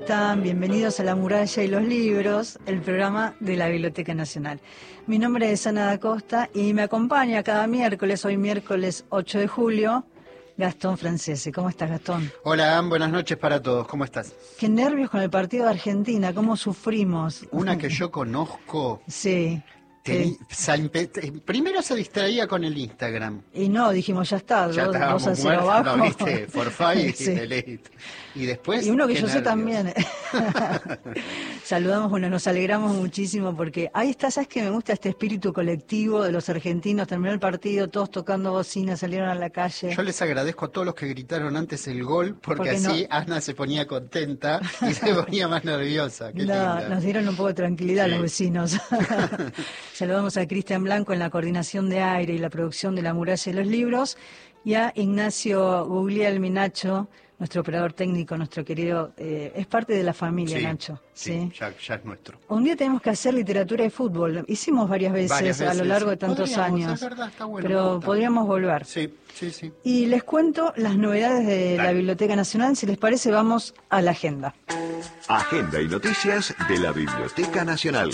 están? Bienvenidos a La Muralla y los Libros, el programa de la Biblioteca Nacional. Mi nombre es Ana da Costa y me acompaña cada miércoles, hoy miércoles 8 de julio, Gastón Francese. ¿Cómo estás, Gastón? Hola, Ann, buenas noches para todos. ¿Cómo estás? Qué nervios con el partido de Argentina, cómo sufrimos. Una que yo conozco... Sí. Primero se distraía con el Instagram. Y no, dijimos, ya está, ya 2-0 abajo. No, viste, forfait Sí. y delete. Y después... Y uno que yo nervios. sé también. Saludamos, bueno, nos alegramos muchísimo porque ahí está, ¿sabes qué? Me gusta este espíritu colectivo de los argentinos. Terminó el partido, todos tocando bocina, salieron a la calle. Yo les agradezco a todos los que gritaron antes el gol, porque así no... Ana se ponía contenta y se ponía más nerviosa. Qué linda. Nos dieron un poco de tranquilidad Sí. los vecinos. Saludamos a Cristian Blanco en la coordinación de aire y la producción de La Muralla y los Libros, y a Ignacio Guglielmi, Nacho, nuestro operador técnico, nuestro querido, es parte de la familia, Sí, Nacho. Sí, ya es nuestro. Un día tenemos que hacer literatura y fútbol. Hicimos varias veces a lo largo de tantos años. Es verdad, está bueno, pero podríamos volver. Sí. Y les cuento las novedades de la Biblioteca Nacional. Si les parece, vamos a la agenda. Agenda y noticias de la Biblioteca Nacional.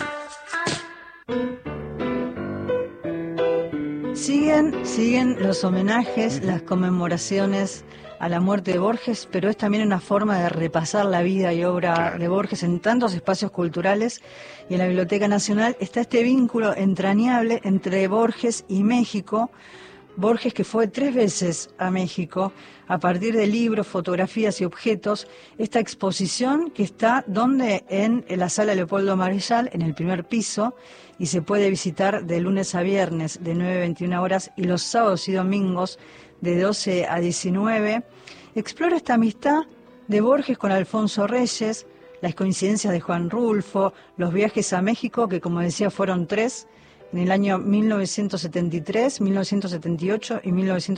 Siguen los homenajes, las conmemoraciones a la muerte de Borges, pero es también una forma de repasar la vida y obra de Borges en tantos espacios culturales. Y en la Biblioteca Nacional está este vínculo entrañable entre Borges y México. Borges, que fue 3 veces a México a partir de libros, fotografías y objetos. Esta exposición que está donde en la sala Leopoldo Marechal, en el primer piso, y se puede visitar de lunes a viernes de 9 a 21 horas y los sábados y domingos de 12 a 19. Explora esta amistad de Borges con Alfonso Reyes, las coincidencias de Juan Rulfo, los viajes a México, que como decía fueron 3, en el año 1973, 1978 y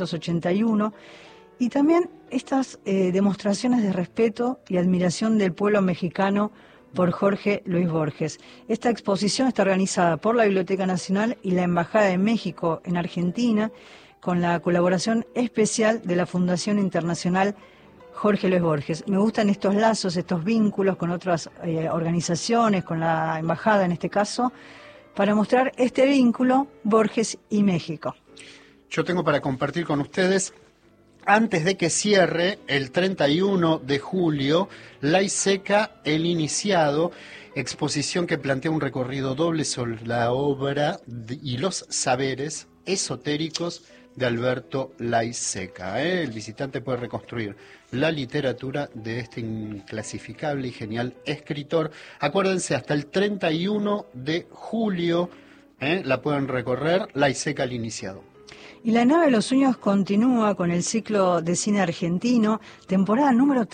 1981, y también estas demostraciones de respeto y admiración del pueblo mexicano por Jorge Luis Borges. Esta exposición está organizada por la Biblioteca Nacional y la Embajada de México en Argentina, con la colaboración especial de la Fundación Internacional Jorge Luis Borges. Me gustan estos lazos, estos vínculos con otras organizaciones, con la Embajada en este caso, para mostrar este vínculo Borges y México. Yo tengo para compartir con ustedes, antes de que cierre el 31 de julio, Laiseca, el iniciado, exposición que plantea un recorrido doble sobre la obra y los saberes esotéricos de Alberto Laiseca. El visitante puede reconstruir la literatura de este inclasificable y genial escritor. Acuérdense, hasta el 31 de julio la pueden recorrer, Laiseca, el iniciado. Y La nave de los sueños continúa con el ciclo de cine argentino, temporada número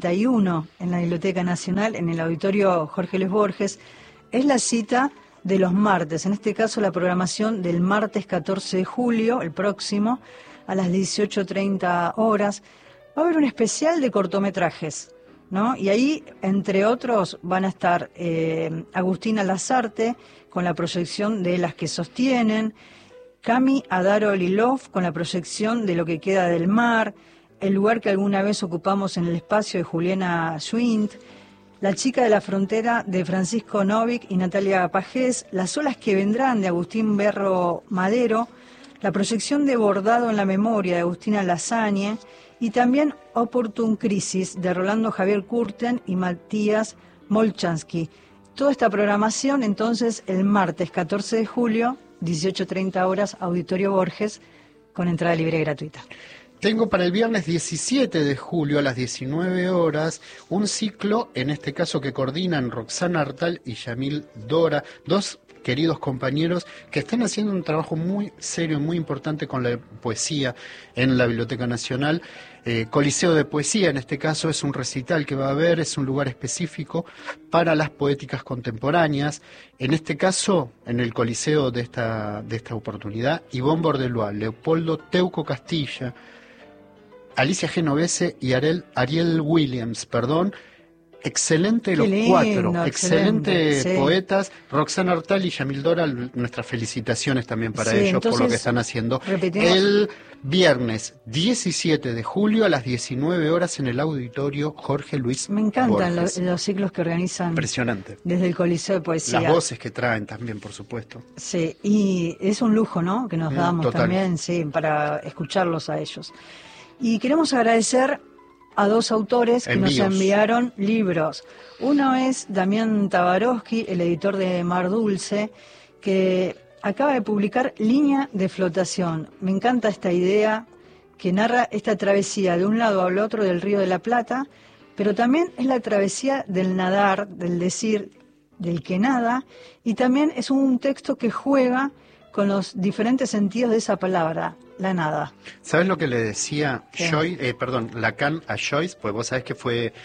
31 en la Biblioteca Nacional, en el auditorio Jorge Luis Borges. Es la cita de los martes, en este caso la programación del martes 14 de julio, el próximo, a las 18:30 horas. Va a haber un especial de cortometrajes, ¿no? Y ahí, entre otros, van a estar Agustina Lazarte con la proyección de Las que sostienen, Cami Adaro Lilov con la proyección de Lo que queda del mar, El lugar que alguna vez ocupamos en el espacio de Juliana Schwind, La chica de la frontera de Francisco Novik y Natalia Pajés, Las olas que vendrán de Agustín Berro Madero, la proyección de Bordado en la memoria de Agustina Lasagne y también Opportun Crisis de Rolando Javier Curten y Matías Molchansky. Toda esta programación entonces el martes 14 de julio, 18:30 horas, Auditorio Borges, con entrada libre y gratuita. Tengo para el viernes 17 de julio a las 19 horas un ciclo, en este caso que coordinan Roxana Artal y Yamil Dora, 2 queridos compañeros que están haciendo un trabajo muy serio y muy importante con la poesía en la Biblioteca Nacional. Coliseo de Poesía, en este caso, es un recital que va a haber, es un lugar específico para las poéticas contemporáneas. En este caso, en el Coliseo de esta oportunidad, Ivonne Bordelois, Leopoldo Teuco Castilla, Alicia Genovese y Ariel Williams, Excelente Qué los lindo, cuatro, excelente, excelentes sí. poetas. Roxana Hortal y Yamil Dora, nuestras felicitaciones también para Sí, ellos por lo que entonces, están haciendo. repetimos. El viernes 17 de julio a las 19 horas en el auditorio Jorge Luis Me encantan Borges. los ciclos que organizan Impresionante. desde el Coliseo de Poesía. Las voces que traen también, por supuesto. Sí, y es un lujo, ¿no? Que nos damos Total. también, sí, para escucharlos a ellos. Y queremos agradecer a dos autores que nos Envíos. enviaron libros. Uno es Damián Tabarovsky, el editor de Mar Dulce, que acaba de publicar Línea de Flotación. Me encanta esta idea que narra esta travesía de un lado al otro del Río de la Plata, pero también es la travesía del nadar, del decir, del que nada, y también es un texto que juega con los diferentes sentidos de esa palabra, la nada. ¿Sabes lo que le decía ¿Qué? Lacan a Joyce? Pues vos sabés que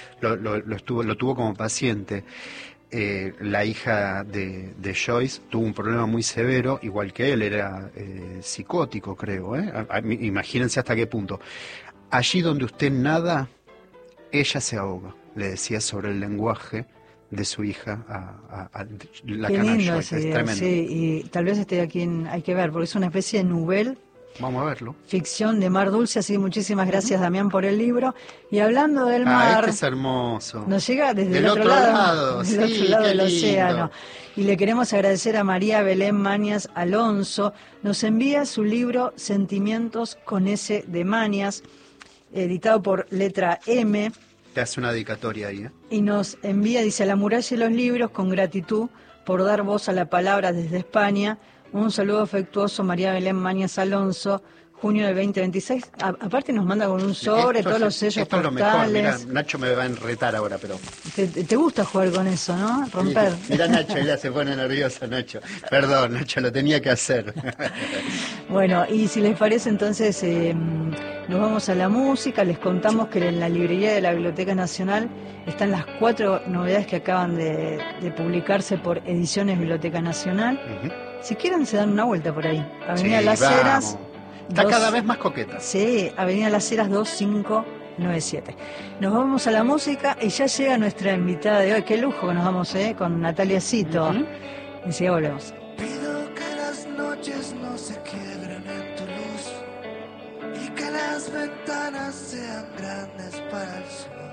lo tuvo como paciente. La hija de Joyce tuvo un problema muy severo, igual que él, era psicótico, creo. Imagínense hasta qué punto. Allí donde usted nada, ella se ahoga, le decía sobre el lenguaje de su hija a Qué Lacan a lindo Joyce. esa Es idea, tremendo. sí, y tal vez esté aquí hay que ver, porque es una especie de nouvelle, Vamos a verlo. ficción de Mar Dulce, así que muchísimas gracias, Damián, por el libro. Y hablando del mar, Este es hermoso. nos llega desde Del el otro lado, sí, del otro lado qué del lindo. océano. Y le queremos agradecer a María Belén Mañas Alonso, nos envía su libro Sentimientos con S de Mañas, editado por Letra M, Te hace una dedicatoria ahí, ¿eh? y nos envía, dice, a la muralla y los libros, con gratitud por dar voz a la palabra desde España. Un saludo afectuoso, María Belén Mañas Alonso, junio del 2026. Aparte nos manda con un sobre, todos los sellos esto es lo mejor. Mira, postales. Nacho me va a enretar ahora, pero... ¿Te gusta jugar con eso, no? Romper. Mira Nacho, ella se pone nerviosa, Nacho. Perdón, Nacho, lo tenía que hacer. Bueno, y si les parece, entonces nos vamos a la música. Les contamos que en la librería de la Biblioteca Nacional están las 4 novedades que acaban de publicarse por Ediciones Biblioteca Nacional. Ujú. Si quieren, se dan una vuelta por ahí. Avenida Sí, Las vamos. Heras. Está 2 cada vez más coqueta. Sí, Avenida Las Heras 2597. Nos vamos a la música y ya llega nuestra invitada de hoy. Qué lujo que nos vamos, con Natalia Cito. Ujú. Enseguida volvemos. Pido que las noches no se quiebren en tu luz y que las ventanas sean grandes para el sol.